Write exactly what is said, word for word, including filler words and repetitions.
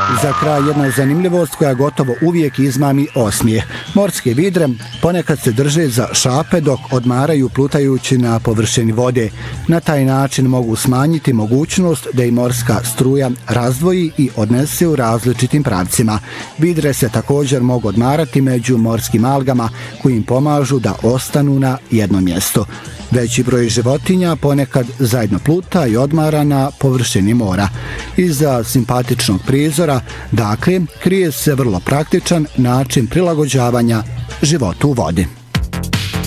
Za kraj jedna zanimljivost koja gotovo uvijek izmami osmijeh. Morske vidre ponekad se drže za šape dok odmaraju plutajući na površini vode. Na taj način mogu smanjiti mogućnost da i morska struja razdvoji i odnese u različitim pravcima. Vidre se također mogu odmarati među morskim algama koji im pomažu da ostanu na jednom mjestu. Veći broj životinja ponekad zajedno pluta i odmara na površini mora. Iza simpatičnog prizora, dakle, krije se vrlo praktičan način prilagođavanja životu u vodi.